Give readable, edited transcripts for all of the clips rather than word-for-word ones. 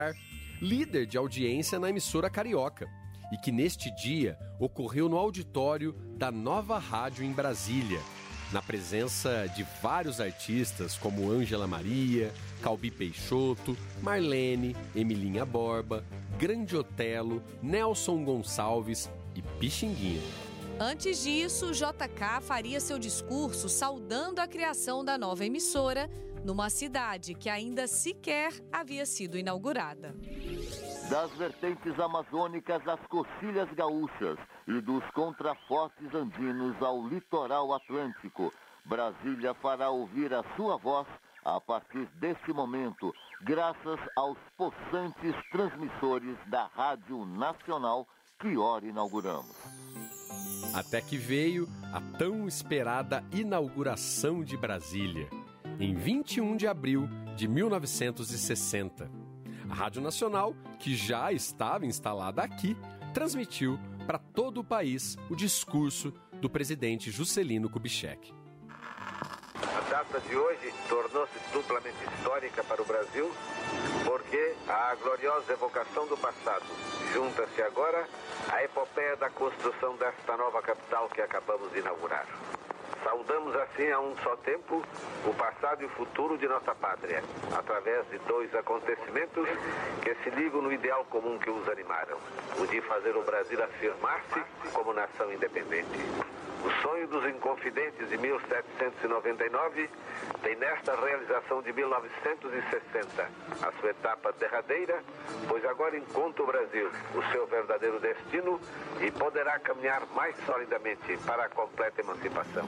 líder de audiência na emissora carioca, e que neste dia ocorreu no auditório da Nova Rádio em Brasília, na presença de vários artistas como Ângela Maria, Calbi Peixoto, Marlene, Emilinha Borba, Grande Otelo, Nelson Gonçalves e Pixinguinha. Antes disso, o JK faria seu discurso saudando a criação da nova emissora numa cidade que ainda sequer havia sido inaugurada. Das vertentes amazônicas às costilhas gaúchas e dos contrafortes andinos ao litoral atlântico, Brasília fará ouvir a sua voz a partir deste momento, graças aos possantes transmissores da Rádio Nacional que ora inauguramos. Até que veio a tão esperada inauguração de Brasília, em 21 de abril de 1960. A Rádio Nacional, que já estava instalada aqui, transmitiu para todo o país o discurso do presidente Juscelino Kubitschek. A data de hoje tornou-se duplamente histórica para o Brasil, porque a gloriosa evocação do passado junta-se agora à epopeia da construção desta nova capital que acabamos de inaugurar. Saudamos assim a um só tempo o passado e o futuro de nossa pátria, através de dois acontecimentos que se ligam no ideal comum que os animaram, o de fazer o Brasil afirmar-se como nação independente. O sonho dos Inconfidentes de 1799 tem nesta realização de 1960 a sua etapa derradeira, pois agora encontra o Brasil o seu verdadeiro destino e poderá caminhar mais solidamente para a completa emancipação.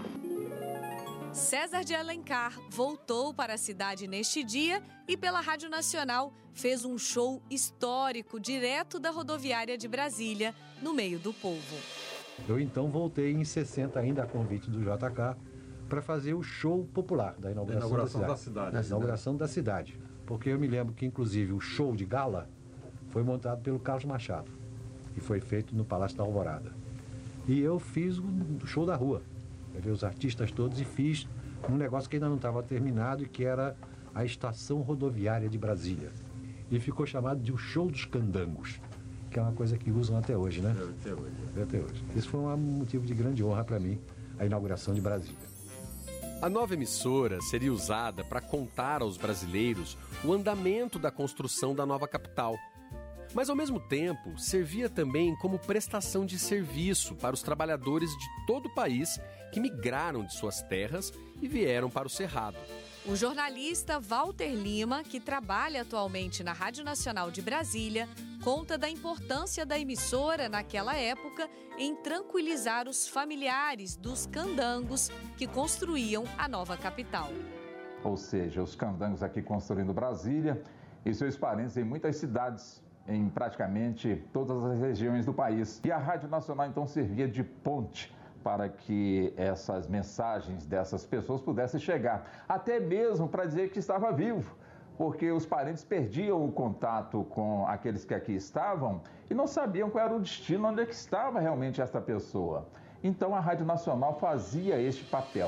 César de Alencar voltou para a cidade neste dia e pela Rádio Nacional fez um show histórico direto da rodoviária de Brasília, no meio do povo. Eu então voltei em 60 ainda a convite do JK para fazer o show popular da inauguração da cidade. Da inauguração da cidade. Porque eu me lembro que inclusive o show de gala foi montado pelo Carlos Machado e foi feito no Palácio da Alvorada. E eu fiz o show da rua. Levei os artistas todos e fiz um negócio que ainda não estava terminado e que era a Estação Rodoviária de Brasília. E ficou chamado de o Show dos Candangos, que é uma coisa que usam até hoje, né? Até hoje. Isso foi um motivo de grande honra para mim, a inauguração de Brasília. A nova emissora seria usada para contar aos brasileiros o andamento da construção da nova capital. Mas, ao mesmo tempo, servia também como prestação de serviço para os trabalhadores de todo o país que migraram de suas terras e vieram para o Cerrado. O jornalista Walter Lima, que trabalha atualmente na Rádio Nacional de Brasília, conta da importância da emissora naquela época em tranquilizar os familiares dos candangos que construíam a nova capital. Ou seja, os candangos aqui construindo Brasília e seus parentes em muitas cidades, em praticamente todas as regiões do país. E a Rádio Nacional então servia de ponte para que essas mensagens dessas pessoas pudessem chegar, até mesmo para dizer que estava vivo, porque os parentes perdiam o contato com aqueles que aqui estavam e não sabiam qual era o destino, onde é que estava realmente esta pessoa. Então a Rádio Nacional fazia este papel.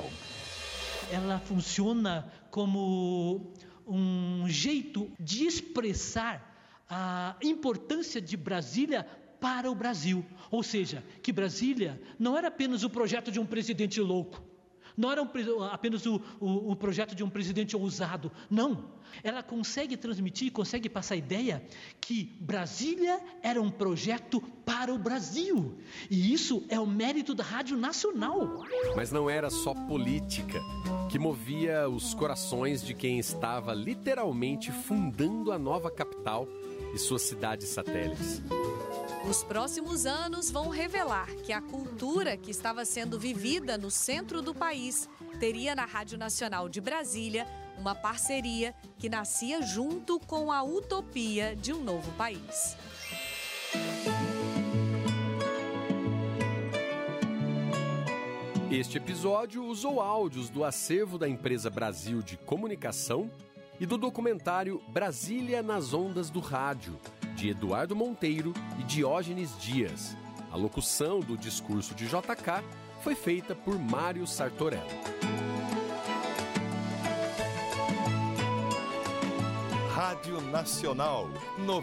Ela funciona como um jeito de expressar a importância de Brasília para o Brasil. Ou seja, que Brasília não era apenas o projeto de um presidente louco, não era apenas o projeto de um presidente ousado, não. Ela consegue transmitir, consegue passar a ideia que Brasília era um projeto para o Brasil. E isso é o mérito da Rádio Nacional. Mas não era só política que movia os corações de quem estava literalmente fundando a nova capital e suas cidades satélites. Os próximos anos vão revelar que a cultura que estava sendo vivida no centro do país teria na Rádio Nacional de Brasília uma parceria que nascia junto com a utopia de um novo país. Este episódio usou áudios do acervo da empresa Brasil de Comunicação e do documentário Brasília nas Ondas do Rádio, de Eduardo Monteiro e Diógenes Dias. A locução do discurso de JK foi feita por Mário Sartorello. Rádio Nacional,